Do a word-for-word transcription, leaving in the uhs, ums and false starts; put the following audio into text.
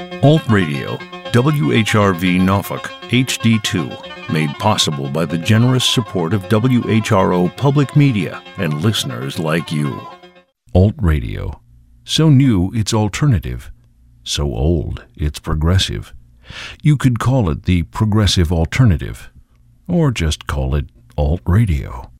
Alt Radio, W H R V Norfolk, H D two, made possible by the generous support of W H R O Public Media and listeners like you. Alt Radio. So new, it's alternative. So old, it's progressive. You could call it the Progressive Alternative, or just call it Alt Radio.